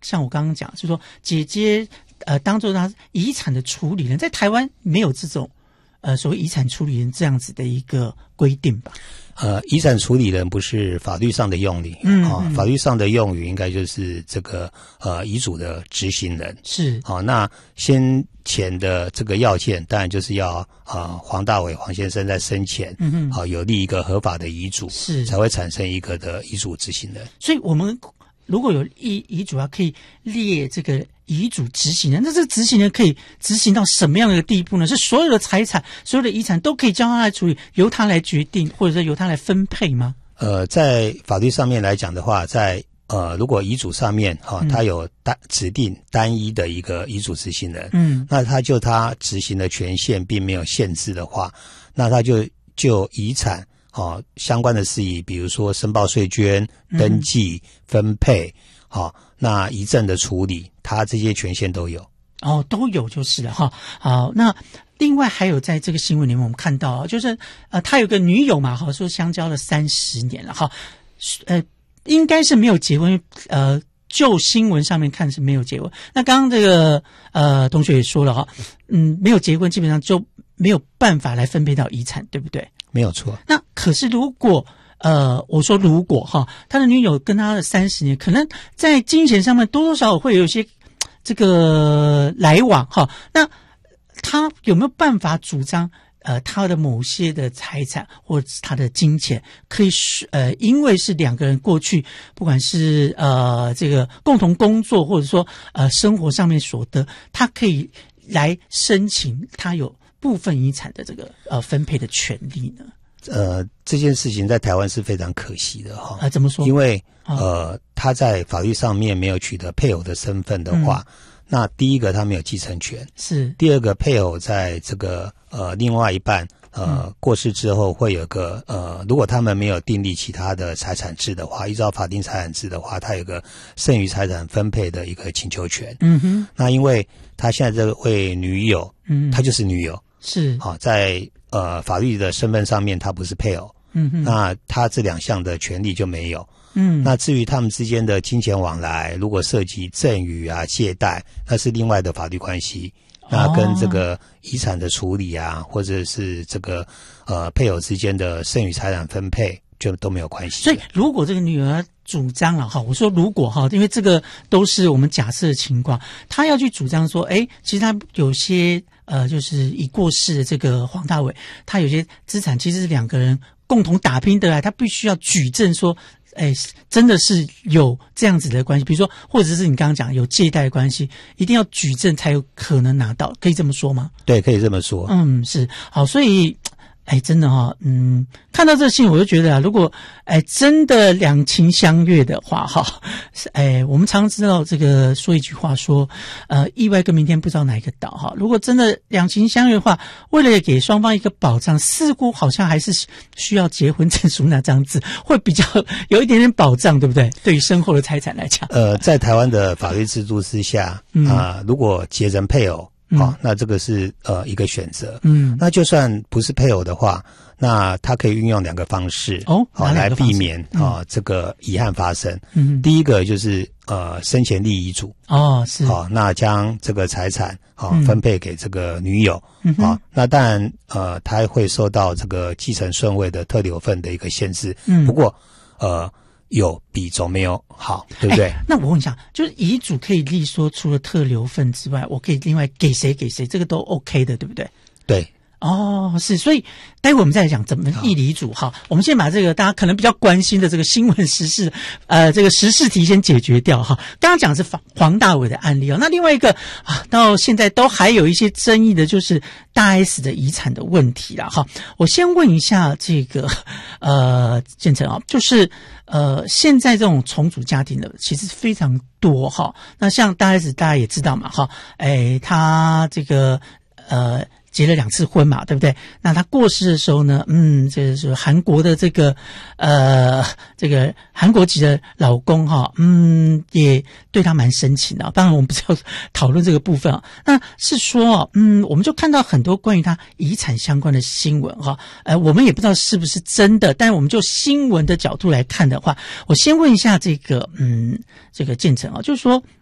像我刚刚讲，就是说姐姐当做她遗产的处理人，在台湾没有这种所谓遗产处理人这样子的一个规定吧？ 遗产处理人不是法律上的用语，法律上的用语应该就是这个遗嘱的执行人。 是。 那先前的这个要件，当然就是要黄大炜黄先生在生前有立一个合法的遗嘱，是才会产生一个的遗嘱执行人。 所以我们如果有遗嘱可以列这个遗嘱执行人，那这个执行人可以执行到什么样的地步呢？是所有的财产、所有的遗产都可以交他来处理，由他来决定，或者说由他来分配吗？ 在法律上面来讲的话，在如果遗嘱上面他有指定单一的一个遗嘱执行人，那他执行的权限并没有限制的话，那他就遗产相关的事宜，比如说申报税捐、登记、分配，那遗赠的处理，他这些权限都有。 都有就是了哈。好，那另外还有在这个新闻里面我们看到，就是他有个女友嘛，说相交了30年了哈，应该是没有结婚，就新闻上面看是没有结婚。那刚刚这个同学也说了哈，没有结婚基本上就没有办法来分配到遗产，对不对？ 没有错。 那可是如果我说如果哈，他的女友跟他的30年，可能在金钱上面多多少少会有一些这个来往哈，那他有没有办法主张他的某些的财产或者他的金钱可以因为是两个人过去不管是这个共同工作或者说生活上面所得，他可以来申请他有部分遗产的这个分配的权利呢？ 这件事情在台湾是非常可惜的哈。 怎么说？因为他在法律上面没有取得配偶的身份的话，那第一个他没有继承权，是第二个配偶在这个另外一半过世之后会有个如果他们没有订立其他的财产制的话，依照法定财产制的话，他有个剩余财产分配的一个请求权。那因为他现在这位女友，她就是女友，是在法律的身份上面他不是配偶，那他这两项的权利就没有。那至于他们之间的金钱往来，如果涉及赠与借贷，那是另外的法律关系，那跟这个遗产的处理或者是这个配偶之间的剩余财产分配就都没有关系。 所以如果这个女儿主张了我说如果因为这个都是我们假设的情况，她要去主张说其实她有些就是已过世的这个黄大炜，他有些资产其实是两个人共同打拼得来，他必须要举证说真的是有这样子的关系，比如说或者是你刚刚讲有借贷关系，一定要举证才有可能拿到，可以这么说吗？ 对，可以这么说。 是。好，所以真的看到这个新闻我就觉得如果真的两情相悦的话我们常知道这个说一句话说意外跟明天不知道哪一个到如果真的两情相悦的话，为了给双方一个保障，似乎好像还是需要结婚证书那张字会比较有一点点保障，对不对？对于身后的财产来讲， 在台湾的法律制度之下如果结成配偶那这个是一个选择。那就算不是配偶的话，那他可以运用两个方式来避免这个遗憾发生。第一个就是生前立遗嘱是那将这个财产分配给这个女友那当然他会受到这个继承顺位的特留份的一个限制。不过有比总没有好，对不对？ 那我问一下，就是遗嘱可以立说除了特留份之外，我可以另外给谁给谁，这个都 OK 的，对不对？ 对。 是，所以待会我们再来讲怎么议遗嘱。好，我们先把这个大家可能比较关心的这个新闻时事这个时事题先解决掉刚刚讲的是黄大炜的案例那另外一个到现在都还有一些争议的就是大 S 的遗产的问题啦我先问一下这个建成就是现在这种重组家庭的其实非常多那像大 S 大家也知道嘛他这个结了2次婚嘛，对不对？那他过世的时候呢，这是韩国的这个韩国籍的老公也对他蛮深情的。当然我们不是要讨论这个部分那是说我们就看到很多关于他遗产相关的新闻我们也不知道是不是真的，但是我们就新闻的角度来看的话，我先问一下这个建成就是说